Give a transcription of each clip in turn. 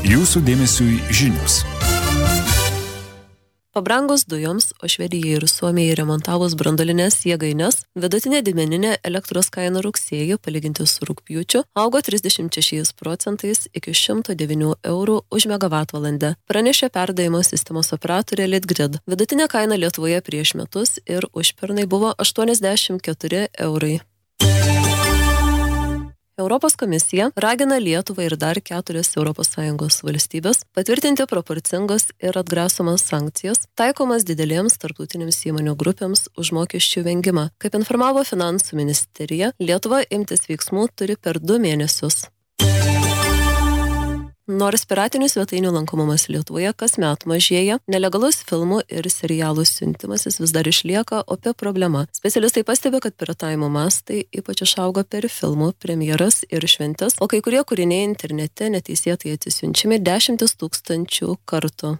Jūsų dėmesiui žinios. Pabrangus dujoms, o Švedijai ir Suomijai remontavus branduolines jėgaines, vidutinė didmeninė elektros kaina rugsėjį, palyginti su rugpjūčiu, augo 36% iki 109 eurų už megavatvalandę, pranešė perdavimo sistemos operatorė Litgrid. Vidutinė kaina Lietuvoje prieš metus ir užpernai buvo 84 eurai. Europos komisija ragina Lietuvą ir dar 4 ES valstybės patvirtinti proporcingas ir atgrasomas sankcijas, taikomas didelėms tarptautinėms įmonių grupėms už mokesčių vengimą. Kaip informavo Finansų ministerija, Lietuva imtis veiksmų turi per 2 mėnesius. Nors piratinių svetainių lankomumas Lietuvoje kasmet mažėja, nelegalus filmų ir serialų siuntimasis vis dar išlieka opi problema. Specialistai pastebi, kad piratavimo mastai ypač išaugo per filmų premjeras ir šventes, o kai kurie kūriniai internete neteisėtai atsisiunčiami 10 000 kartų.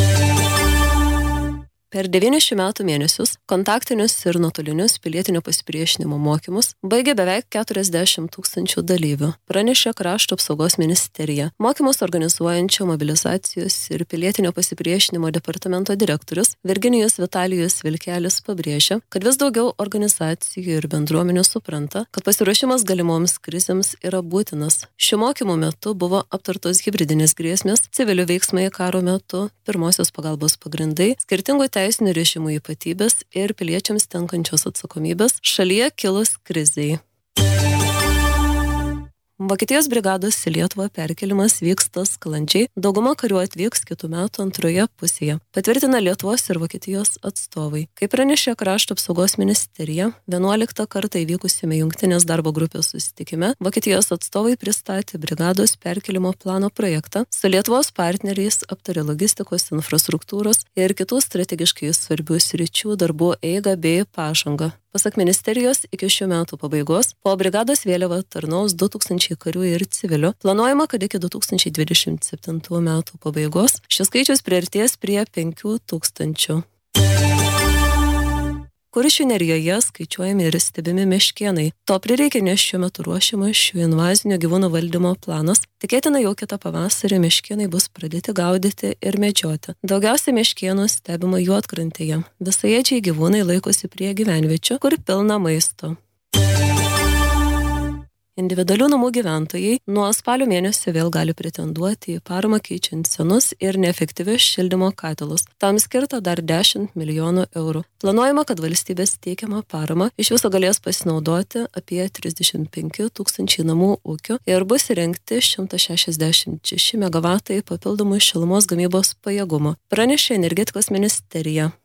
Per 9 šių metų mėnesius kontaktinius ir nuotolinius pilietinio pasipriešinimo mokymus baigė beveik 40 000 dalyvių, pranešė Krašto apsaugos ministerija. Mokymus organizuojančio mobilizacijos ir pilietinio pasipriešinimo departamento direktorius Virginijus Vitalijus Vilkelis pabrėžė, kad vis daugiau organizacijų ir bendruomenių supranta, kad pasiruošimas galimoms krizėms yra būtinas. Šių mokymų metu buvo aptartos hibridinės grėsmės, civilių veiksmai karo metu, pirmosios pagalbos pagrindai, skirtingų teisinių režimų ypatybės ir piliečiams tenkančios atsakomybės šalyje kilus krizei. Vokietijos brigados į Lietuvą perkelimas vyksta sklandžiai, dauguma karių atvyks kitų metų antroje pusėje, patvirtina Lietuvos ir Vokietijos atstovai. Kaip pranešė Krašto apsaugos ministerija, 11 kartą įvykusiame jungtinės darbo grupės susitikime, Vokietijos atstovai pristatė brigados perkelimo plano projektą, su Lietuvos partneriais aptarė logistikos, infrastruktūros ir kitų strategiškai svarbių sričių darbų eigą bei pažangą. Pasak ministerijos, iki šių metų pabaigos po brigados vėliava tarnaus 2000 karių ir civilių. Planuojama, kad iki 2027 metų pabaigos šis skaičius priartės prie 5000. Kuršių nerijoje skaičiuojami ir stebimi meškėnai. To prireikia, nes šiuo metu ruošiamas šių invazinių gyvūnų valdymo planas. Tikėtina, jau kitą pavasarį meškėnai bus pradėti gaudyti ir medžioti. Daugiausiai meškėnų stebima Juodkrantėje. Visaėdžiai gyvūnai laikosi prie gyvenviečių, kur pilna maisto. Individualių namų gyventojai nuo spalio mėnesio vėl gali pretenduoti į paramą keičiant senus ir neefektyvius šildymo katilus. Tam skirta dar 10 milijonų eurų. Planuojama, kad valstybės teikiamą paramą iš viso galės pasinaudoti apie 35 000 namų ūkių ir bus įrengti 166 megavatai papildomų šilumos gamybos pajėgumo, pranešė energetikos ministerija.